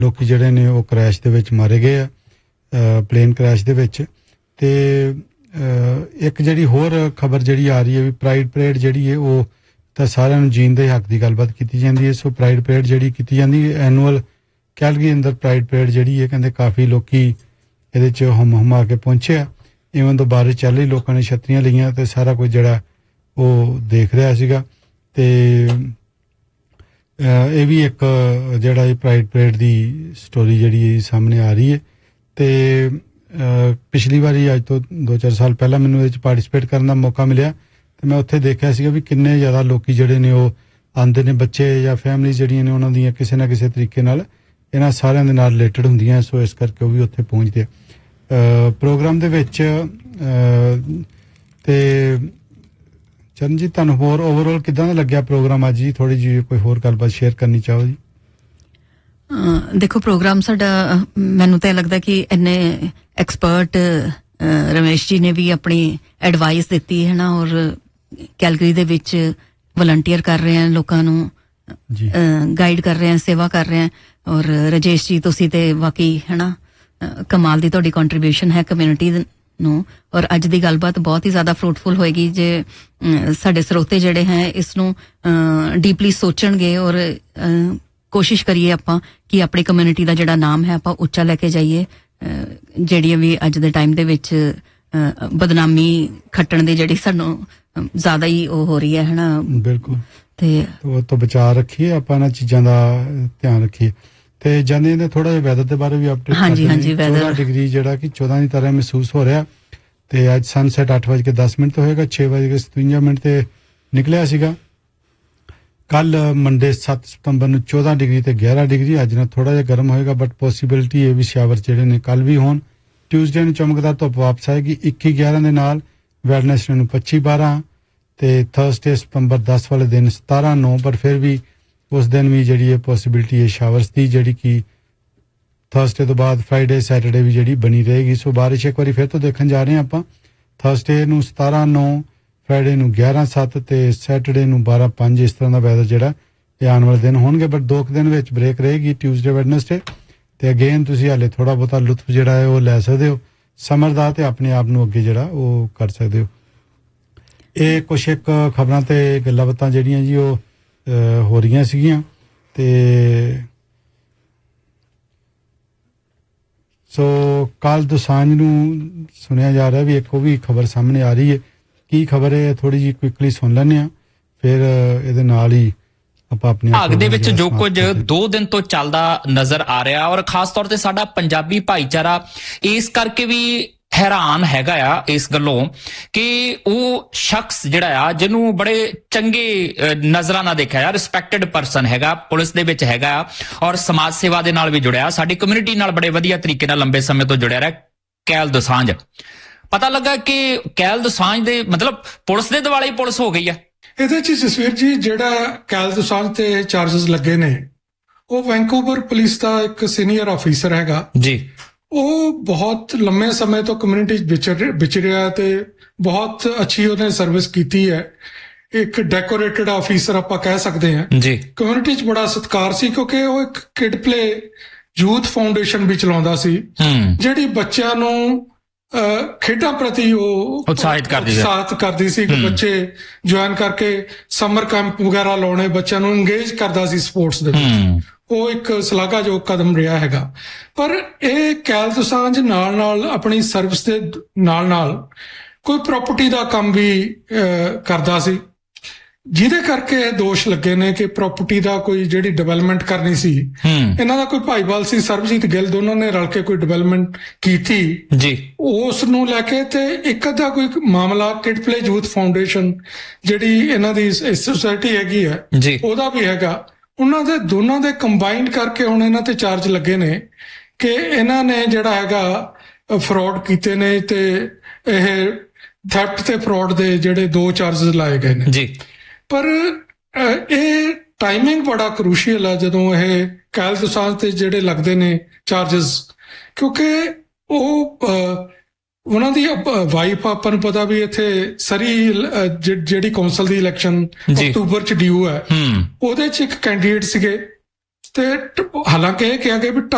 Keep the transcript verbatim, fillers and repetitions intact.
ਲੋਕੀ ਜਿਹੜੇ ਨੇ ਉਹ ਕ੍ਰੈਸ਼ ਦੇ ਵਿੱਚ ਮਾਰੇ ਗਏ ਆ, ਪਲੇਨ ਕ੍ਰੈਸ਼ ਦੇ ਵਿੱਚ। ਤੇ ਇੱਕ ਜਿਹੜੀ ਹੋਰ ਖਬਰ ਜਿਹੜੀ ਆ ਰਹੀ ਹੈ ਵੀ ਪ੍ਰਾਈਡ ਪਰੇਡ ਜਿਹੜੀ ਹੈ ਉਹ ਤਾਂ ਸਾਰਿਆਂ ਨੂੰ ਜੀਣ ਦੇ ਹੱਕ ਦੀ ਗੱਲਬਾਤ ਕੀਤੀ ਜਾਂਦੀ ਹੈ। ਸੋ ਪ੍ਰਾਈਡ ਪਰੇਡ ਜਿਹੜੀ ਕੀਤੀ ਜਾਂਦੀ ਹੈ ਐਨੂਅਲ ਕੈਲਗਰੀ ਅੰਦਰ ਪ੍ਰਾਈਡ ਪਰੇਡ ਜਿਹੜੀ ਹੈ ਕਹਿੰਦੇ ਕਾਫੀ ਲੋਕੀ ਇਹਦੇ 'ਚ ਹਮ ਹਮਾ ਕੇ ਪਹੁੰਚੇ ਆ। ਇਵਨ ਤੋਂ ਬਾਰਿਸ਼ ਚੱਲ ਰਹੀ, ਲੋਕਾਂ ਨੇ ਛਤਰੀਆਂ ਲਈਆਂ ਤੇ ਸਾਰਾ ਕੁਝ ਜਿਹੜਾ ਉਹ ਦੇਖ ਰਿਹਾ ਸੀਗਾ। ਤੇ ਇਹ ਵੀ ਇੱਕ ਜਿਹੜਾ ਇਹ ਪ੍ਰਾਈਡ ਪਰੇਡ ਦੀ ਸਟੋਰੀ ਜਿਹੜੀ ਸਾਹਮਣੇ ਆ ਰਹੀ ਹੈ। ਤੇ ਪਿਛਲੀ ਵਾਰੀ ਅੱਜ ਤੋਂ ਦੋ ਚਾਰ ਸਾਲ ਪਹਿਲਾਂ ਮੈਨੂੰ ਇਹਦੇ 'ਚ ਪਾਰਟੀਸਪੇਟ ਕਰਨ ਦਾ ਮੌਕਾ ਮਿਲਿਆ ਤੇ ਮੈਂ ਉੱਥੇ ਦੇਖਿਆ ਸੀਗਾ ਵੀ ਕਿੰਨੇ ਜ਼ਿਆਦਾ ਲੋਕੀ ਜਿਹੜੇ ਨੇ ਉਹ ਆਉਂਦੇ ਨੇ, ਬੱਚੇ ਜਾਂ ਫੈਮਿਲੀ ਜਿਹੜੀਆਂ ਨੇ ਉਹਨਾਂ ਦੀਆਂ ਕਿਸੇ ਨਾ ਕਿਸੇ ਤਰੀਕੇ ਨਾਲ ਇਹਨਾਂ ਸਾਰਿਆਂ ਦੇ ਨਾਲ ਰਿਲੇਟਡ ਹੁੰਦੀਆਂ। ਸੋ ਇਸ ਕਰਕੇ ਉਹ ਵੀ ਉੱਥੇ ਪਹੁੰਚਦੇ ਆ ਪ੍ਰੋਗਰਾਮ ਦੇ ਵਿੱਚ। ਤੇ ਚਰਨਜੀਤ, ਤੁਹਾਨੂੰ ਹੋਰ ਓਵਰਆਲ ਕਿੱਦਾਂ ਦਾ ਲੱਗਿਆ ਪ੍ਰੋਗਰਾਮ ਅੱਜ ਜੀ? ਥੋੜੀ ਜਿਹੀ ਕੋਈ ਹੋਰ ਗੱਲਬਾਤ ਸ਼ੇਅਰ ਕਰਨੀ ਚਾਹੋ ਜੀ? ਦੇਖੋ, ਪ੍ਰੋਗਰਾਮ ਸਾਡਾ ਮੈਨੂੰ ਤਾਂ ਲੱਗਦਾ ਕਿ ਇੰਨੇ ਐਕਸਪਰਟ ਰਮੇਸ਼ ਜੀ ਨੇ ਵੀ ਆਪਣੀ ਐਡਵਾਈਸ ਦਿੱਤੀ ਹੈ ਨਾ, ਔਰ ਕੈਲਗਰੀ ਦੇ ਵਿੱਚ ਵਲੰਟੀਅਰ ਕਰ ਰਹੇ ਆ, ਲੋਕਾਂ ਨੂੰ ਗਾਈਡ ਕਰ ਰਹੇ ਆ, ਸੇਵਾ ਕਰ ਰਹੇ ਆ। ਔਰ ਰਾਜੇਸ਼ ਜੀ, ਤੁਸੀਂ ਤੇ ਵਾਕਈ ਹੈ ਨਾ ਕਮਾਲ ਦੀ ਤੁਹਾਡੀ ਕੰਟਰੀਬਿਊਸ਼ਨ ਹੈ ਕਮਿਊਨਿਟੀ ਨੂੰ। ਔਰ ਅੱਜ ਦੀ ਗੱਲਬਾਤ ਬਹੁਤ ਹੀ ਜ਼ਿਆਦਾ ਫਰੂਟਫੁਲ ਹੋਏਗੀ ਜੇ ਸਾਡੇ ਸਰੋਤੇ ਜਿਹੜੇ ਹੈ ਇਸ ਨੂੰ ਡੀਪਲੀ ਸੋਚਣਗੇ ਔਰ ਕੋਸ਼ਿਸ਼ ਕਰੀਏ ਆਪਾਂ ਕਿ ਆਪਣੀ ਕਮਿਊਨਿਟੀ ਦਾ ਜਿਹੜਾ ਨਾਮ ਹੈ ਆਪਾਂ ਉੱਚਾ ਲੈ ਕੇ ਜਾਈਏ। ਜਿਹੜੀ ਵੀ ਅੱਜ ਦੇ ਟਾਈਮ ਦੇ ਵਿੱਚ ਬਦਨਾਮੀ ਖੱਟਣ ਦੀ ਜਿਹੜੀ ਸਾਨੂੰ ਜ਼ਿਆਦਾ ਹੀ ਉਹ ਹੋ ਰਹੀ ਹੈ ਹੈ ਨਾ। ਬਿਲਕੁਲ। ਤੇ ਉਹ ਤੋਂ ਬਚਾ ਰੱਖੀਏ ਆਪਾਂ, ਇਹਨਾਂ ਚੀਜ਼ਾਂ ਦਾ ਧਿਆਨ ਰੱਖੀਏ। ਤੇ ਜਾਂਦੇ ਨੇ ਥੋੜਾ ਜਿਹਾ ਵੈਦਰ ਦੇ ਬਾਰੇ ਵੀ ਅਪਡੇਟ। ਹਾਂਜੀ ਹਾਂਜੀ, ਚੌਦਾਂ ਡਿਗਰੀ ਜਿਹੜਾ ਕਿ ਚੌਦਾਂ ਦੀ ਤਰ੍ਹਾਂ ਮਹਿਸੂਸ ਹੋ ਰਿਹਾ। ਤੇ ਅੱਜ ਸਨਸੈਟ ਅੱਠ ਵਜੇ ਕੇ ਦਸ ਮਿੰਟ ਤੇ ਹੋਏਗਾ, ਛੇ ਵਜੇ ਕੇ ਸਤਵੰਜਾ ਮਿੰਟ ਤੇ ਨਿਕਲਿਆ ਸੀਗਾ। ਕੱਲ ਮੰਡੇ ਸੱਤ ਸਤੰਬਰ ਨੂੰ ਚੌਦਾਂ ਡਿਗਰੀ ਤੇ ਗਿਆਰਾਂ ਡਿਗਰੀ। ਅੱਜ ਨਾਲ ਥੋੜਾ ਜਿਹਾ ਗਰਮ ਹੋਏਗਾ, ਬਟ ਪੋਸੀਬਿਲਿਟੀ ਇਹ ਵੀ ਸ਼ਾਵਰ ਜਿਹੜੇ ਨੇ ਕੱਲ ਵੀ ਹੋਣ। ਟਿਊਜ਼ਡੇ ਨੂੰ ਚਮਕਦਾਰ ਧੁੱਪ ਵਾਪਸ ਆਏਗੀ ਇੱਕੀ ਗਿਆਰਾਂ ਦੇ ਨਾਲ। ਵੈਡਨਸਡੇ ਨੂੰ ਪੱਚੀ ਬਾਰਾਂ ਤੇ ਥਰਸਡੇ ਸਤੰਬਰ ਦਸ ਵਾਲੇ ਦਿਨ ਸਤਾਰਾਂ ਨੌ। ਪਰ ਫਿਰ ਵੀ ਉਸ ਦਿਨ ਵੀ ਜਿਹੜੀ ਹੈ ਪੋਸੀਬਿਲਿਟੀ ਹੈ ਸ਼ਾਵਰਸ ਦੀ, ਜਿਹੜੀ ਕਿ ਥਰਸਡੇ ਤੋਂ ਬਾਅਦ ਫਰਾਈਡੇ ਸੈਟਰਡੇ ਵੀ ਜਿਹੜੀ ਬਣੀ ਰਹੇਗੀ। ਸੋ ਬਾਰਿਸ਼ ਇੱਕ ਵਾਰੀ ਫਿਰ ਤੋਂ ਦੇਖਣ ਜਾ ਰਹੇ ਹਾਂ ਆਪਾਂ। ਥਰਸਡੇ ਨੂੰ ਸਤਾਰਾਂ ਨੌ, ਫਰਾਈਡੇ ਨੂੰ ਗਿਆਰਾਂ ਸੱਤ ਤੇ ਸੈਟਰਡੇ ਨੂੰ ਬਾਰਾਂ ਪੰਜ। ਇਸ ਤਰ੍ਹਾਂ ਦਾ ਵੈਦਰ ਜਿਹੜਾ ਇਹ ਆਉਣ ਵਾਲੇ ਦਿਨ ਹੋਣਗੇ। ਬਟ ਦੋ ਕੁ ਦਿਨ ਵਿੱਚ ਬ੍ਰੇਕ ਰਹੇਗੀ ਟਿਊਜ਼ਡੇ ਵੈਡਨਸਡੇ। ਤੇ ਅਗੇਨ ਤੁਸੀਂ ਹਾਲੇ ਥੋੜਾ ਬਹੁਤਾ ਲੁਤਫ ਜਿਹੜਾ ਹੈ ਉਹ ਲੈ ਸਕਦੇ ਹੋ ਸਮਰ ਦਾ, ਤੇ ਆਪਣੇ ਆਪ ਨੂੰ ਅੱਗੇ ਜਿਹੜਾ ਉਹ ਕਰ ਸਕਦੇ ਹੋ। ਇਹ ਕੁਛ ਇੱਕ ਖਬਰਾਂ ਤੇ ਗੱਲਾਂ ਬਾਤਾਂ ਜਿਹੜੀਆਂ ਜੀ ਉਹ ਹੋ ਰਹੀਆਂ ਸੀਗੀਆਂ। ਤੇ ਸੋ ਕੱਲ ਦੋਸਾਂਝ ਨੂੰ ਸੁਣਿਆ ਜਾ ਰਿਹਾ ਵੀ ਇੱਕ ਉਹ ਵੀ ਖਬਰ ਸਾਹਮਣੇ ਆ ਰਹੀ ਹੈ। ਕੀ ਖਬਰ ਹੈ ਥੋੜੀ ਜਿਹੀ ਕੁਇਕਲੀ ਸੁਣ ਲੈਂਦੇ ਹਾਂ, ਫਿਰ ਇਹਦੇ ਨਾਲ ਹੀ ਆਪਾਂ ਆਪਣੀ ਭਾਗ ਦੇ ਵਿੱਚ ਜੋ ਕੁਝ ਦੋ ਦਿਨ ਤੋਂ ਚੱਲਦਾ ਨਜ਼ਰ ਆ ਰਿਹਾ। ਔਰ ਖਾਸ ਤੌਰ ਤੇ ਸਾਡਾ ਪੰਜਾਬੀ ਭਾਈਚਾਰਾ ਇਸ ਕਰਕੇ ਵੀ ਹੈਰਾਨ ਹੈਗਾ ਆ ਇਸ ਗੱਲੋਂ ਕਿ ਉਹ ਸ਼ਖਸ ਜਿਹੜਾ ਆ ਜਿਹਨੂੰ ਬੜੇ ਚੰਗੇ ਨਜ਼ਰਾਂ ਨਾਲ ਦੇਖਿਆ ਆ, ਰਿਸਪੈਕਟਡ ਪਰਸਨ ਹੈਗਾ, ਪੁਲਿਸ ਦੇ ਵਿੱਚ ਹੈਗਾ ਔਰ ਸਮਾਜ ਸੇਵਾ ਦੇ ਨਾਲ ਵੀ ਜੁੜਿਆ, ਸਾਡੀ ਕਮਿਊਨਿਟੀ ਨਾਲ ਬੜੇ ਵਧੀਆ ਤਰੀਕੇ ਨਾਲ ਲੰਬੇ ਸਮੇਂ ਤੋਂ ਜੁੜਿਆ ਰਿਹਾ, ਕੈਲ ਦੋਸਾਂਝ। ਪਤਾ ਲੱਗਾ ਕਿ ਕੈਲ ਦੋਸਾਂਝ ਦੇ ਮਤਲਬ ਪੁਲਿਸ ਦੇ ਦੁਆਲੇ ਹੀ ਪੁਲਿਸ ਹੋ ਗਈ ਆ। ਇਹਦੇ ਚ ਜਸਵੀਰ ਜੀ ਜਿਹੜਾ ਕੈਲ ਦੋਸਾਂਝ ਤੇ ਚਾਰਜਸ ਲੱਗੇ ਨੇ ਉਹ ਵੈਂਕੂਵਰ ਪੁਲਿਸ ਦਾ ਇੱਕ ਸੀਨੀਅਰ ਆਫੀਸਰ ਹੈਗਾ ਜੀ। ਉਹ ਬਹੁਤ ਲੰਮੇ ਸਮੇਂ ਤੋਂ ਕਮਿਊਨਿਟੀ ਵਿਚਰ ਵਿਚਰਿਆ ਤੇ ਬਹੁਤ ਅੱਛੀ ਉਹਨੇ ਸਰਵਿਸ ਕੀਤੀ ਹੈ। ਇੱਕ ਡੈਕੋਰੇਟਡ ਆਫੀਸਰ ਆਪਾਂ ਕਹਿ ਸਕਦੇ ਹਾਂ ਜੀ। ਕਮਿਊਨਿਟੀ 'ਚ ਬੜਾ ਸਤਿਕਾਰ ਸੀ ਕਿਉਂਕਿ ਉਹ ਇੱਕ ਕਿਡ ਪਲੇ ਯੂਥ ਫਾਊਂਡੇਸ਼ਨ ਵੀ ਚਲਾਉਂਦਾ ਸੀ ਜਿਹੜੀ ਬੱਚਿਆਂ ਨੂੰ ਖੇਡਾਂ ਪ੍ਰਤੀ ਉਹ ਉਤਸ਼ਾਹਿਤ ਕਰਦੀ ਸੀ ਉਤਸ਼ਾਹਿਤ ਕਰਦੀ ਸੀ ਕਿ ਬੱਚੇ ਜੁਆਇਨ ਕਰਕੇ ਸਮਰ ਕੈਂਪ ਵਗੈਰਾ ਲਾਉਣੇ, ਬੱਚਿਆਂ ਨੂੰ ਇੰਗੇਜ ਕਰਦਾ ਸੀ ਸਪੋਰਟਸ ਦੇ ਵਿੱਚ। ਉਹ ਇੱਕ ਸ਼ਲਾਘਾਯੋਗ ਕਦਮ ਰਿਹਾ ਹੈਗਾ। ਪਰ ਇਹ ਕੈਲ ਦੋਸਾਂਝ ਨਾਲ ਨਾਲ ਆਪਣੀ ਸਰਵਿਸ ਦੇ ਨਾਲ ਨਾਲ ਕੋਈ ਪ੍ਰਾਪਰਟੀ ਦਾ ਕੰਮ ਵੀ ਕਰਦਾ ਸੀ, ਜਿਹਦੇ ਕਰਕੇ ਇਹ ਦੋਸ਼ ਲੱਗੇ ਨੇ ਕਿ ਪ੍ਰਾਪਰਟੀ ਦਾ ਕੋਈ ਜਿਹੜੀ ਡਿਵੈਲਪਮੈਂਟ ਕਰਨੀ ਸੀ, ਇਹਨਾਂ ਦਾ ਕੋਈ ਭਾਈਵਾਲ ਸੀ ਸਰਬਜੀਤ ਗਿੱਲ, ਦੋਨੋਂ ਨੇ ਰਲ ਕੇ ਕੋਈ ਡਿਵੈਲਪਮੈਂਟ ਕੀਤੀ ਜੀ, ਉਸ ਨੂੰ ਲੈ ਕੇ। ਤੇ ਇੱਕ ਅੱਧਾ ਕੋਈ ਮਾਮਲਾ ਕਿਡ ਪਲੇ ਯੂਥ ਫਾਊਂਡੇਸ਼ਨ ਜਿਹੜੀ ਇਹਨਾਂ ਦੀ ਸੁਸਾਇਟੀ ਹੈਗੀ ਹੈ ਜੀ, ਉਹਦਾ ਵੀ ਹੈਗਾ। ਉਹਨਾਂ ਦੇ ਦੋਨਾਂ ਦੇ ਕੰਬਾਈਨਡ ਕਰਕੇ ਹੁਣ ਇਹਨਾਂ ਤੇ ਚਾਰਜ ਲੱਗੇ ਨੇ ਕਿ ਇਹਨਾਂ ਨੇ ਜਿਹੜਾ ਹੈਗਾ ਫਰਾਡ ਕੀਤੇ ਨੇ ਤੇ ਇਹ ਥੈਫਟ ਤੇ ਫਰਾਡ ਦੇ ਜਿਹੜੇ ਦੋ ਚਾਰਜਸ ਲਾਏ ਗਏ ਨੇ ਜੀ। ਪਰ ਇਹ ਟਾਈਮਿੰਗ ਬੜਾ ਕਰੂਸ਼ੀਅਲ ਆ ਜਦੋਂ ਇਹ ਕੈਲ ਦੋਸਾਂਝ ਤੇ ਜਿਹੜੇ ਲੱਗਦੇ ਨੇ ਚਾਰਜਸ, ਕਿਉਂਕਿ ਉਹ ਉਹਨਾਂ ਦੀ ਵਾਈਫ ਆਪਾਂ ਨੂੰ ਪਤਾ ਵੀ ਇੱਥੇ ਸਰੀ ਜਿਹੜੀ ਕੌਂਸਲ ਦੀ ਇਲੈਕਸ਼ਨ ਅਕਤੂਬਰ ਚ ਡਿਊ ਹੈ, ਉਹਦੇ ਚ ਇੱਕ ਕੈਂਡੀਡੇਟ ਸੀਗੇ ਤੇ ਹਾਲਾਂਕਿ ਇਹ ਕਿਹਾ ਗਿਆ ਵੀ